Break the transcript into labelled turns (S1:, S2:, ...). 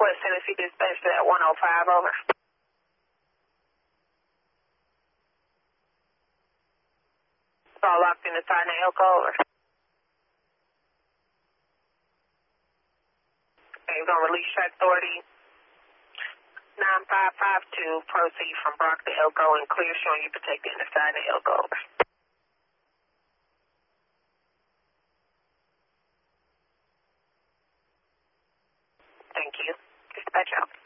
S1: West Tennessee Dispatch at 105, over. All locked in the Sergeant Elko, over. Okay, we're going to release track authority 9552, proceed from Brock to Elko and clear, showing you protected in the Sergeant Elko, over. Thank you. Dispatch out.